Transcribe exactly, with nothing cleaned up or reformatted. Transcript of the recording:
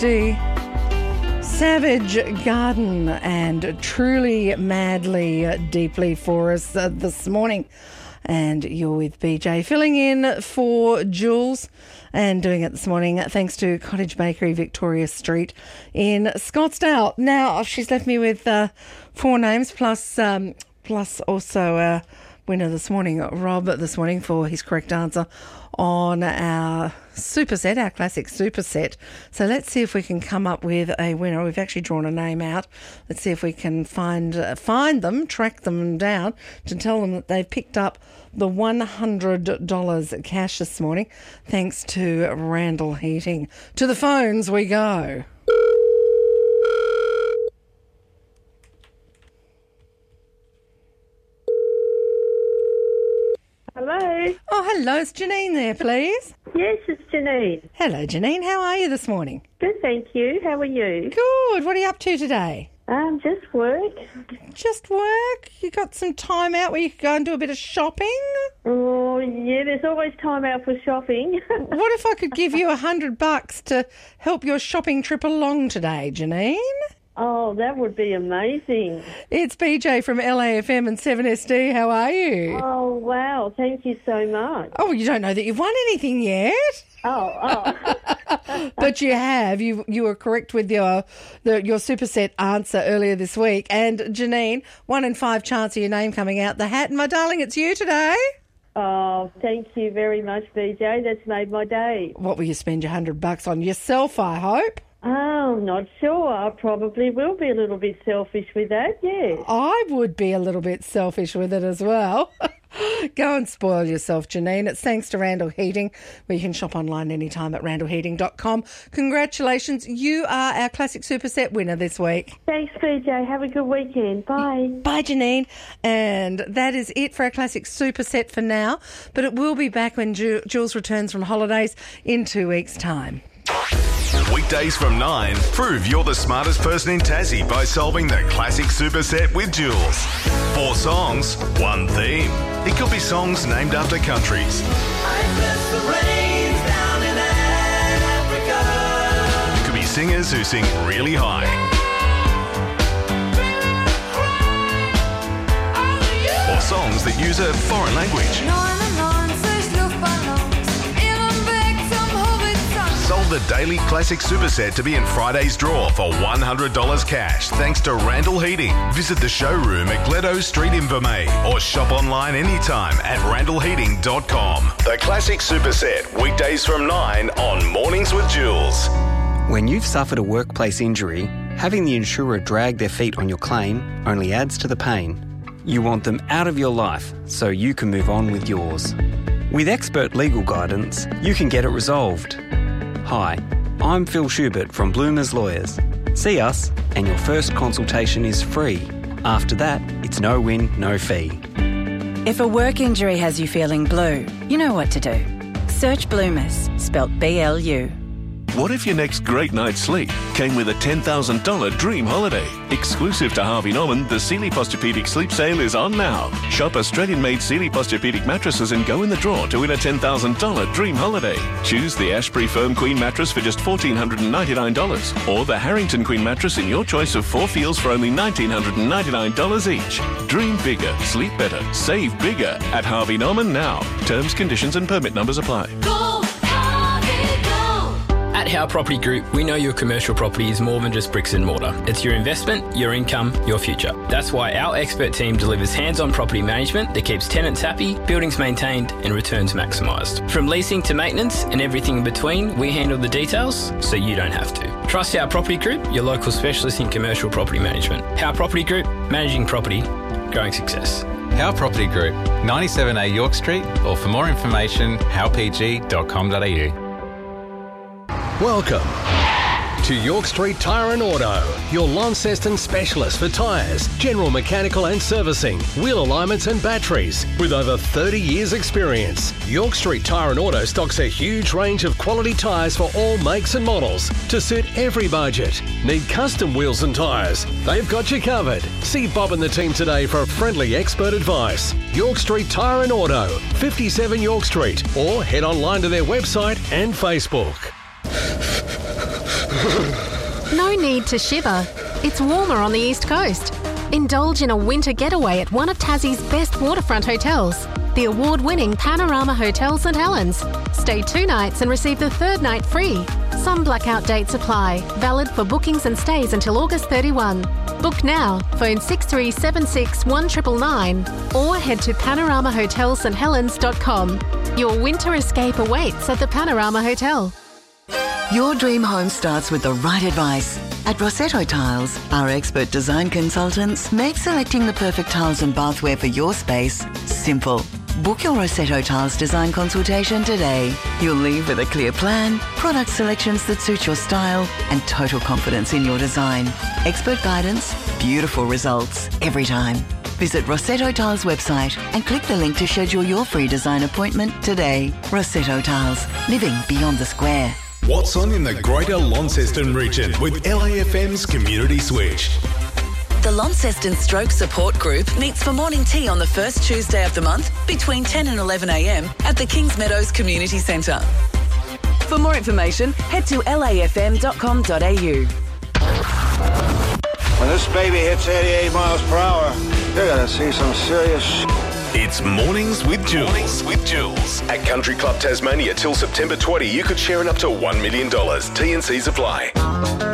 D. Savage Garden and Truly, Madly, Deeply for us uh, this morning. And you're with B J, filling in for Jules and doing it this morning thanks to Cottage Bakery, Victoria Street in Scottsdale. Now, she's left me with uh, four names plus um, plus also a winner this morning, Rob, this morning for his correct answer on our superset, our classic superset. So let's see if we can come up with a winner. We've actually drawn a name out. Let's see if we can find uh, find them, track them down to tell them that they've picked up the one hundred dollars cash this morning thanks to Randall Heating. To the phones we go. Hello. Oh, hello. Is Janine there, please? Yes, it's Janine. Hello, Janine. How are you this morning? Good, thank you. How are you? Good. What are you up to today? Um, just work. Just work? You got some time out where you could go and do a bit of shopping? Oh, yeah, there's always time out for shopping. What if I could give you a hundred bucks to help your shopping trip along today, Janine? Oh, that would be amazing. It's B J from L A F M and seven S D. How are you? Oh, wow. Thank you so much. Oh, you don't know that you've won anything yet? Oh, oh. But you have. You you were correct with your the, your superset answer earlier this week. And Janine, one in five chance of your name coming out the hat. And my darling, it's you today. Oh, thank you very much, B J. That's made my day. What will you spend your hundred bucks on? Yourself, I hope. Oh, not sure. I probably will be a little bit selfish with that, yes. I would be a little bit selfish with it as well. Go and spoil yourself, Janine. It's thanks to Randall Heating, where you can shop online anytime at randall heating dot com. Congratulations. You are our Classic Superset winner this week. Thanks, B J. Have a good weekend. Bye. Bye, Janine. And that is it for our Classic Superset for now. But it will be back when Ju- Jules returns from holidays in two weeks' time. Weekdays from nine, prove you're the smartest person in Tassie by solving the Classic Superset with Jules. Four songs, one theme. It could be songs named after countries. I bless the rains down in Africa. It could be singers who sing really high. Or songs that use a foreign language. Solve the daily Classic Superset to be in Friday's draw for one hundred dollars cash thanks to Randall Heating. Visit the showroom at Gledo Street in Vermey or shop online anytime at randall heating dot com. The Classic Superset, weekdays from nine on Mornings with Jules. When you've suffered a workplace injury, having the insurer drag their feet on your claim only adds to the pain. You want them out of your life so you can move on with yours. With expert legal guidance, you can get it resolved. Hi, I'm Phil Schubert from Bloomers Lawyers. See us and your first consultation is free. After that, it's no win, no fee. If a work injury has you feeling blue, you know what to do. Search Bloomers, spelt B L U. What if your next great night's sleep came with a ten thousand dollars dream holiday? Exclusive to Harvey Norman, the Sealy Posturepedic sleep sale is on now. Shop Australian-made Sealy Posturepedic mattresses and go in the draw to win a ten thousand dollars dream holiday. Choose the Ashbury Firm Queen mattress for just one thousand four hundred ninety-nine dollars or the Harrington Queen mattress in your choice of four feels for only one thousand nine hundred ninety-nine dollars each. Dream bigger, sleep better, save bigger at Harvey Norman now. Terms, conditions and permit numbers apply. Go, Harvey, go. At Howe Property Group, we know your commercial property is more than just bricks and mortar. It's your investment, your income, your future. That's why our expert team delivers hands-on property management that keeps tenants happy, buildings maintained and returns maximised. From leasing to maintenance and everything in between, we handle the details so you don't have to. Trust Howe Property Group, your local specialist in commercial property management. Howe Property Group, managing property, growing success. Howe Property Group, ninety-seven A York Street, or for more information, howe p g dot com dot a u. Welcome to York Street Tyre and Auto, your Launceston specialist for tyres, general mechanical and servicing, wheel alignments and batteries. With over thirty years experience, York Street Tyre and Auto stocks a huge range of quality tyres for all makes and models to suit every budget. Need custom wheels and tyres? They've got you covered. See Bob and the team today for friendly expert advice. York Street Tyre and Auto, fifty-seven York Street, or head online to their website and Facebook. No need to shiver. It's warmer on the East Coast. Indulge in a winter getaway at one of Tassie's best waterfront hotels, the award-winning Panorama Hotel St Helens. Stay two nights and receive the third night free. Some blackout dates apply. Valid for bookings and stays until August thirty-first. Book now. Phone six three seven six one nine nine nine or head to panorama hotel st helens dot com. Your winter escape awaits at the Panorama Hotel. Your dream home starts with the right advice. At Rossetto Tiles, our expert design consultants make selecting the perfect tiles and bathware for your space simple. Book your Rossetto Tiles design consultation today. You'll leave with a clear plan, product selections that suit your style, and total confidence in your design. Expert guidance, beautiful results every time. Visit Rossetto Tiles website and click the link to schedule your free design appointment today. Rossetto Tiles, living beyond the square. What's on in the Greater Launceston region with L A F M's Community Switch? The Launceston Stroke Support Group meets for morning tea on the first Tuesday of the month between ten and eleven a m at the Kings Meadows Community Centre. For more information, head to l a f m dot com dot a u. When this baby hits eighty-eight miles per hour, you're going to see some serious sh**. It's Mornings with Jules. Mornings with Jules. At Country Club Tasmania till September twentieth, you could share in up to one million dollars. T and C's apply.